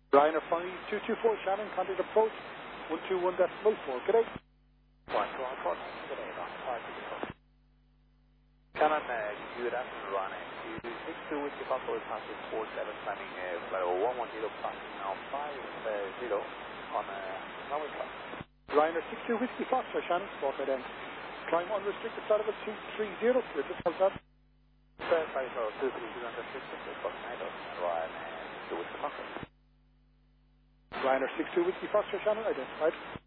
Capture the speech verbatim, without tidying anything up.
Ryanair five two two four, Shannon, contact approach one two one decimal four, good day. one two one four, good day, Ron, five two two four. Shannon, uh, good afternoon, Ron. You six two Whiskey Foxtrot with passes four seven, climbing uh, flight over one one zero, passing now five zero on uh, runway clock. Ryanair six two Whiskey Foxtrot, Shannon, spot right end. Climb unrestricted flight level two three zero, clear to South South. Flight level two three zero, unrestricted, clear to Ryanair six two Whiskey Foxtrot. Ryanair six two Whiskey Foxtrot, Shannon, identified.